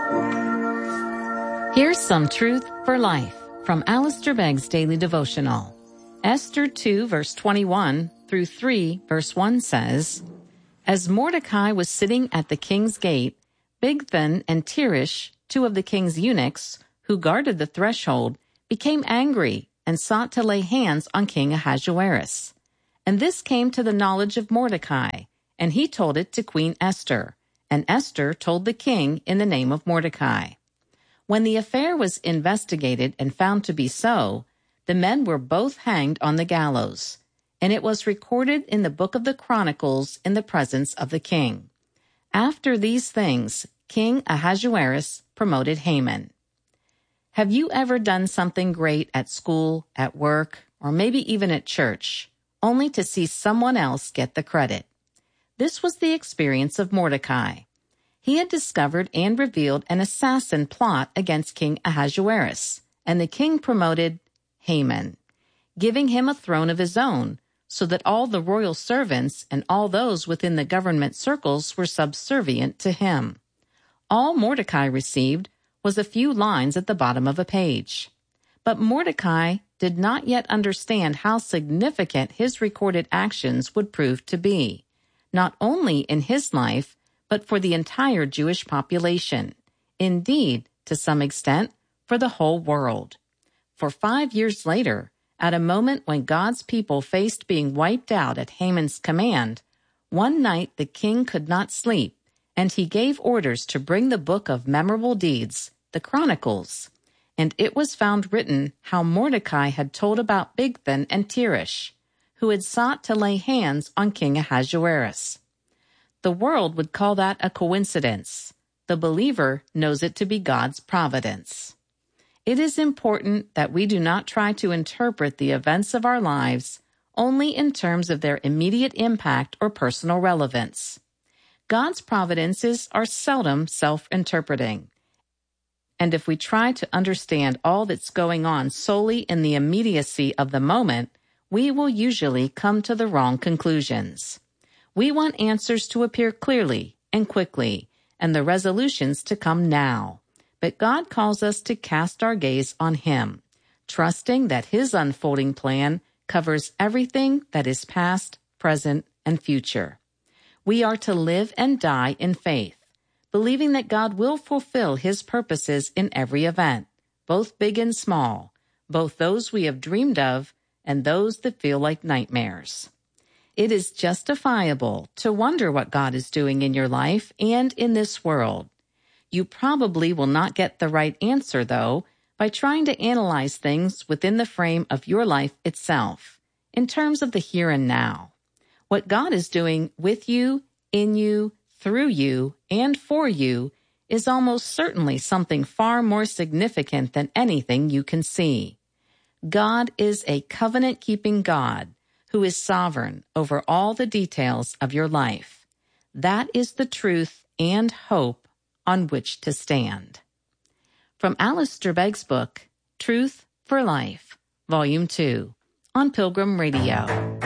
Here's some truth for life from Alistair Begg's Daily Devotional. Esther 2, verse 21 through 3, verse 1 says, As Mordecai was sitting at the king's gate, Bigthan and Teresh, two of the king's eunuchs, who guarded the threshold, became angry and sought to lay hands on King Ahasuerus. And this came to the knowledge of Mordecai, and he told it to Queen Esther, and Esther told the king in the name of Mordecai. When the affair was investigated and found to be so, the men were both hanged on the gallows, and it was recorded in the book of the Chronicles in the presence of the king. After these things, King Ahasuerus promoted Haman. Have you ever done something great at school, at work, or maybe even at church, only to see someone else get the credit? This was the experience of Mordecai. He had discovered and revealed an assassin plot against King Ahasuerus, and the king promoted Haman, giving him a throne of his own, so that all the royal servants and all those within the government circles were subservient to him. All Mordecai received was a few lines at the bottom of a page. But Mordecai did not yet understand how significant his recorded actions would prove to be, not only in his life, but for the entire Jewish population. Indeed, to some extent, for the whole world. For 5 years later, at a moment when God's people faced being wiped out at Haman's command, one night the king could not sleep, and he gave orders to bring the book of memorable deeds, the Chronicles. And it was found written how Mordecai had told about Bigthan and Teresh, who had sought to lay hands on King Ahasuerus. The world would call that a coincidence. The believer knows it to be God's providence. It is important that we do not try to interpret the events of our lives only in terms of their immediate impact or personal relevance. God's providences are seldom self-interpreting. And if we try to understand all that's going on solely in the immediacy of the moment, we will usually come to the wrong conclusions. We want answers to appear clearly and quickly, and the resolutions to come now. But God calls us to cast our gaze on Him, trusting that His unfolding plan covers everything that is past, present, and future. We are to live and die in faith, believing that God will fulfill His purposes in every event, both big and small, both those we have dreamed of and those that feel like nightmares. It is justifiable to wonder what God is doing in your life and in this world. You probably will not get the right answer, though, by trying to analyze things within the frame of your life itself, in terms of the here and now. What God is doing with you, in you, through you, and for you is almost certainly something far more significant than anything you can see. God is a covenant-keeping God who is sovereign over all the details of your life. That is the truth and hope on which to stand. From Alistair Begg's book, Truth for Life, Volume 2, on Pilgrim Radio.